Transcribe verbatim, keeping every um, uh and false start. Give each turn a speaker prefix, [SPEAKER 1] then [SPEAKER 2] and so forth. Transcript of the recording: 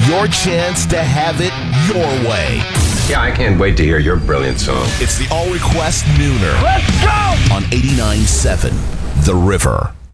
[SPEAKER 1] your chance to have it your way.
[SPEAKER 2] Yeah, I can't wait to hear your brilliant song.
[SPEAKER 1] It's the All Request Nooner.
[SPEAKER 3] Let's go!
[SPEAKER 1] On eighty-nine point seven The River.